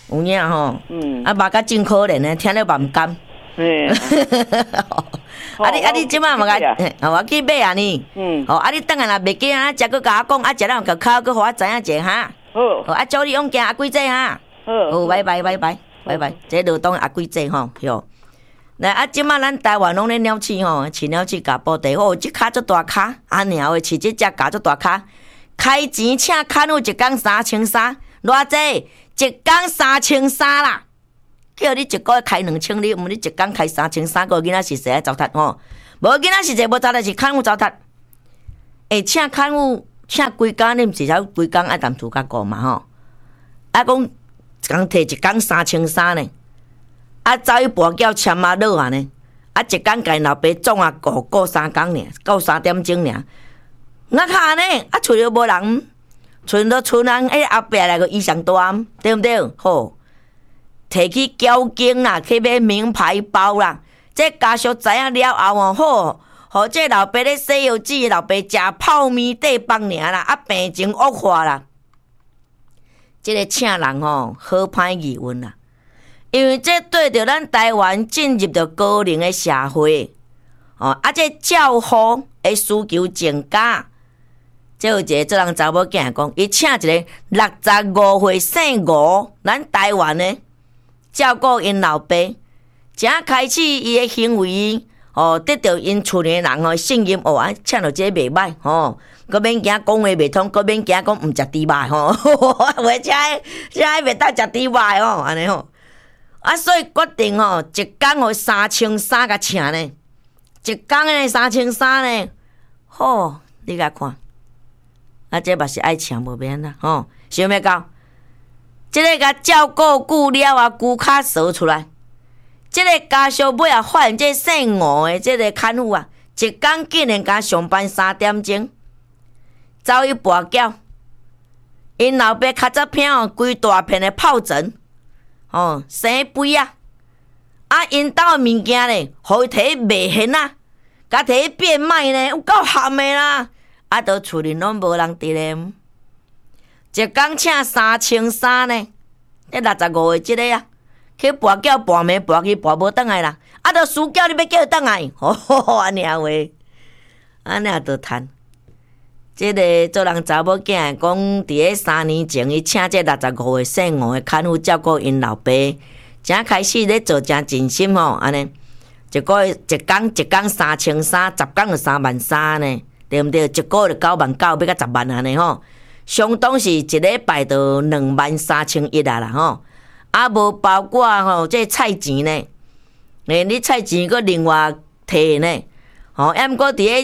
有影吼，啊，嘛甲真可怜诶，听了嘛毋甘。你即摆嘛甲，我去买啊呢。你等下若袂记啊，则佫甲我讲，食了口口，佫互我知影者哈。好，祝你往行阿贵姐哈。好，拜拜。这劳动阿贵姐吼，哟。来即摆咱台湾拢咧鸟鼠吼，饲鸟鼠甲布袋，即骹足大骹，尔话饲即只甲足大骹，开钱请砍有一工3300，偌济？一工3300啦。叫你一个月开2000，你毋你一工开3300个囡仔是谁来糟蹋吼？无囡仔是谁无糟蹋是砍有糟蹋。请砍有请规工，你毋是晓规工爱谈厝甲顾嘛吼？讲讲摕一工3300呢？走去跋筊签马落啊呢？一工家老爸总顾3工尔，顾3点钟尔。那卡呢？厝里无人，剩人后壁来个伊上大，对毋对？好。摕去交警啦，去买名牌包啦。这家属知影了后好，互这老爸咧西药子，老爸食泡面底饭尔啦，病情恶化啦。这个请人好歹议论啦，因为这对着咱台湾进入着高龄的社会，这照护的需求增加。这有一个做人查某囝讲，伊请一个65岁姓吴，咱台湾的。照顾因老爸，正开始伊的行为，得到因厝里人信任，请到这袂歹，佮免惊讲话袂通，佮免惊讲毋食猪肉，话这袂当食猪肉安尼所以决定一工3300甲请呢，一工呢3300呢，你甲看，这嘛是爱请无免啦，想要到。这个甲照顾久了骨骹缩出来。这个家属尾发现这姓吴的这个看护一工竟然甲上班3点钟，走去跋筊。因老爸较早片规大片的疱疹，生肥因兜的物件咧，互伊摕去卖现甲摕去变卖呢，有够含的啦。都厝里拢无人伫咧。一工请3300呢，这65岁这个去跋筊跋暝跋去跋无倒来啦，都输叫你要叫伊倒来，安尼话，安尼就趁。这个做人查某囝讲，伫咧3年前，伊请这65岁姓吴的看护照顾因老爸，正开始咧做正尽心安尼，一个月一工3300，10工就33000呢，对毋对？一个月就99000，要到10万安尼相当是一礼拜就23100啦无包括这菜钱呢，你菜钱佫另外摕呢，抑毋过伫咧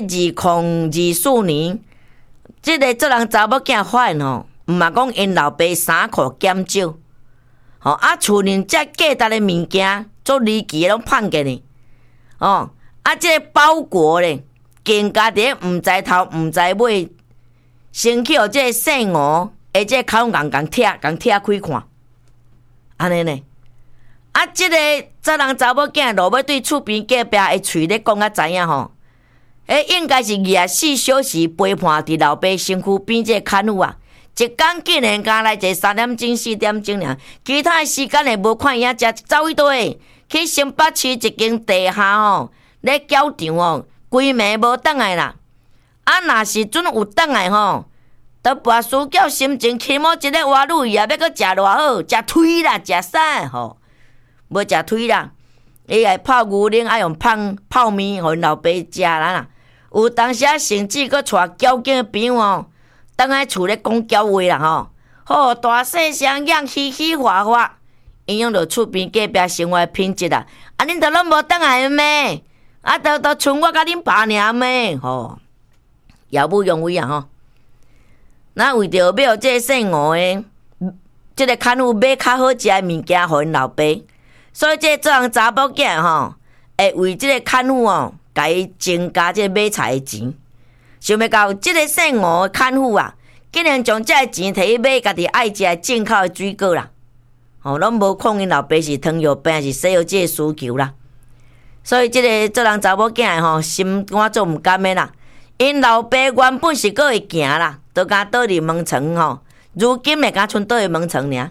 2024年，这个做人查某囝发现毋嘛讲因老爸衫裤减少，厝里遮价值的物件做离奇拢放过呢，这个包裹咧，更加伫咧毋知头毋知尾。先去互这个姓吴，这口硬共拆开看，安尼呢？这个做人查某囝落尾对厝边隔壁的喙咧讲知影应该是24小时陪伴伫老爸身躯边这看护一工竟然敢来坐3点钟4点钟尔，其他的时间咧无看影，食走去倒去新北市一间地下咧搅场规暝无倒来啦。若是准有倒来都跋输叫心情起码一个活女要搁食偌好，食腿啦，食啥无食腿啦，伊爱泡牛奶，爱用泡面，互因老爸食啦。有当时甚至搁带交警的朋友倒来厝咧讲交话啦大细声养嘻嘻哈哈，影响到厝边隔壁生活品质啦。恁都拢无倒来咩？都剩我甲恁爸尔咩？耀武扬威那为着要这姓吴的，这个看护买较好食的物件互因老爸，所以这做人查某囝会为这个看护甲伊增加这买菜的钱。想要到这个姓吴的看护竟然将这个钱摕去买家己爱食的进口的水果啦，拢无看因老爸是糖尿病是西药这个需求啦。所以这个做人查某囝心肝做毋甘的啦。因老爸原本是搁会行啦，都敢倒伫门床如今会敢剩倒伫门床尔，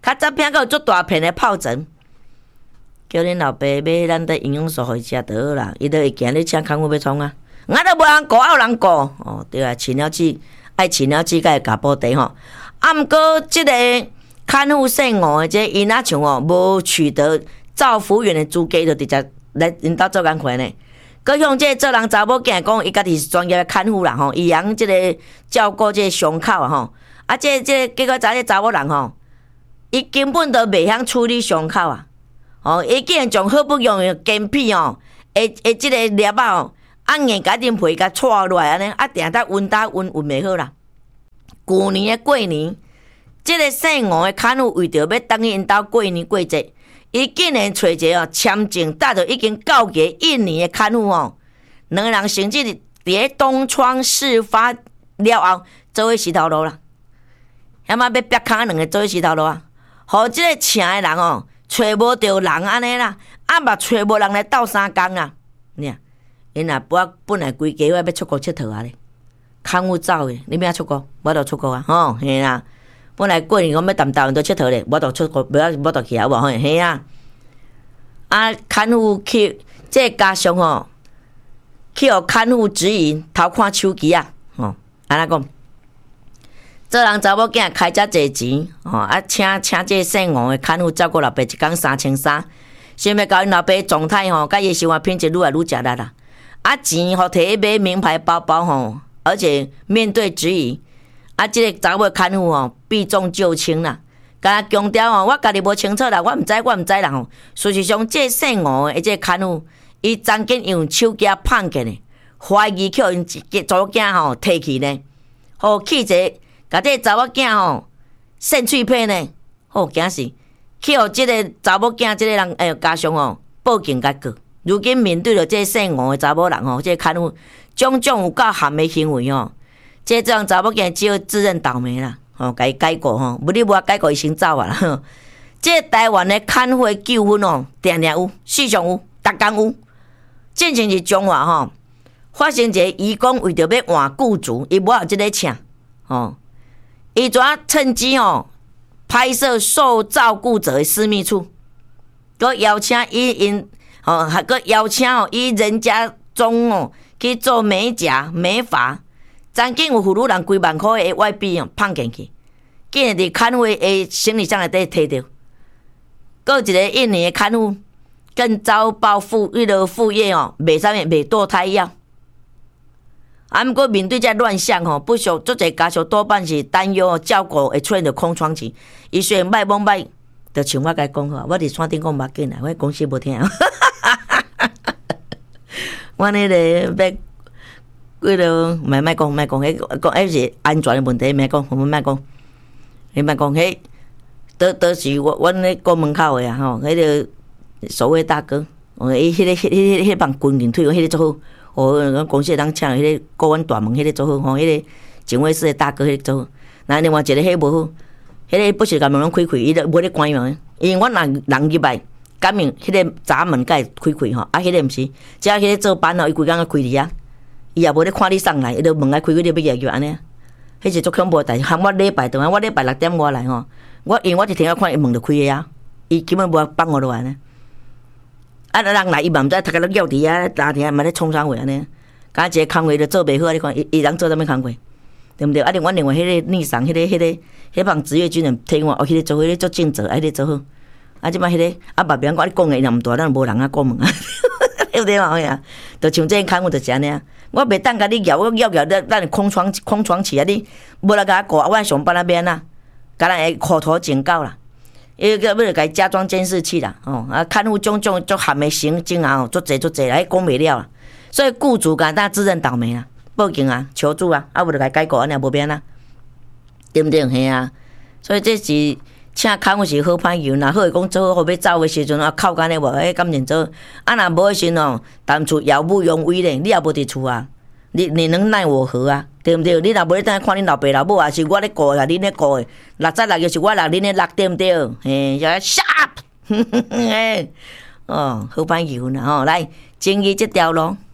较早片还有足大片的疱疹，叫恁老爸买咱的营养素互伊食就好啦，伊都会惊你请看护要创啊。我都无人顾，有人顾哦，对啊，饲鸟鼠爱饲鸟鼠，甲会加补地吼。啊，毋过即个看护姓吴的这因仔像哦，无取得照服员的资格，就直接来因兜做工课呢。佮向这做人查某囝讲，伊家己是专业的看护啦吼，伊用即个照顾这个伤口啊吼。啊，这结果这查某人吼，伊根本都袂晓处理伤口啊。哦，伊竟然将好不容易筋皮哦，即个粒仔哦。硬甲恁皮甲扯落来安尼，啊，定得运袂好啦。旧年的过年，即个姓吴的看护为着要等去因兜过年过节，伊竟然找一个签证带着已经9个印尼的看护哦，两个人甚至伫咧东窗事发了后，做伙死头路啦。遐嘛要逼空两个做伙死头路啊！互即个请的人哦，找无着人安尼啦，啊嘛找无人来斗相共啦，你。因若本来规家伙要出国佚佗啊咧，看护走诶，你要出国，我就出国啊，吼，嘿啦。本来过年讲要踮台湾都佚佗咧，我就出国，我就去啊，无吼，嘿啊。啊，看护去这家属吼，去互看护指引偷看手机啊，吼，安怎讲？做人查某囝开遮侪钱，吼，啊，请这姓吴诶看护照顾老爸一工3300，想要交因老爸状态吼，甲伊生活品质愈来愈食力啦。啊，钱互摕去买名牌包包吼，而且面对质疑，啊，即个查某看护吼避重就轻啦，甲强调吼，我家己无清楚啦，我毋知啦吼。事实上，这姓吴的这看护，伊曾经用手机碰见呢，怀疑去因查某囝吼摕去呢，互气者甲这查某囝吼扇喙皮呢，好惊死，去互即个查某囝即个人家属吼报警甲告。如今面对着这姓吴的查某人吼，这看护种种有够含的行为吼，这样查某囝只有自认倒霉啦，吼，甲伊解雇吼，无你无解雇伊先走啊啦。这台湾的看护纠纷哦，定定有，时常有，逐工有。正像是中华吼，发生一个移工为着要换雇主，伊无有即个请，吼，伊怎趁机吼拍摄受照顾者的私密处，佮邀请因。哦，还佫邀请哦，伊人家中哦去做美甲美发，曾经有妇女人几万块的外币哦碰进去，竟然伫看护的行李箱内底摕着。佫一个印尼的看护更遭报副业哦，卖堕胎药。啊，毋过面对这乱象吼，不少足侪家属多半是担忧照顾会出现着空窗期。伊虽然歹懵歹，就像我甲讲吼，我伫山顶讲目紧啦，我公司无听。我迄个要几落，莫讲，迄是安全的问题，莫讲，我们莫讲，你莫讲，迄倒是阮咧国门口的啊吼，迄个所谓大哥，伊迄个帮军人退，迄个做好，哦，公司当请迄个国安大门，迄个做好，吼，迄个警卫室的大哥迄个做好，那另外一个迄无好，迄个不是甲门拢开，伊都无咧关门，因为我人入来。讲明迄个闸门甲会开吼，啊，迄个毋是，只要迄个做班哦，伊规工啊开伫啊，伊也无咧看你送来，伊就门来开，你要叫安尼，迄是足恐怖的代志。喊我礼拜倒，我礼拜6点外来吼，因为我一天啊看伊门就开个啊，伊根本无放我落来呢。啊，人来伊嘛毋知，读个咧叫伫啊，打听嘛咧创啥话安尼，甲一个工课就做袂好，你看伊人做啥物工课，对毋对？啊，另外迄个逆上，迄帮职业军人听我，哦，迄个做，迄个做正做，迄个做好。啊！即摆迄个啊，别人我你讲诶，若毋大，咱无人啊过问啊，对不对嘛？呀，就像这看护就是安尼啊。我袂当甲你摇，咱空窗期啊，你无来甲我顾，我上班那边啊，甲咱会口头警告啦，伊个要甲伊加装监视器啦，哦啊，看护种足含的行径啊，足济啦，讲袂了啦。所以雇主敢当自认倒霉啊，报警啊，求助啊，啊，无就甲伊解雇安尼无变啊，对不对？嘿啊，所以这是。请看护是好歹用，若好会讲做好要走的时阵啊，靠干的无，感情做。啊，若无的时阵哦，当厝耀武扬威咧，你也无伫厝啊，你能奈我何啊？对毋对？你若无咧等看恁老爸老母啊，是我咧顾啊，恁咧顾的，6早6是我6，恁咧6，对毋对？嘿，就 sharp， 哦，好歹用啦吼，来，正义这条路。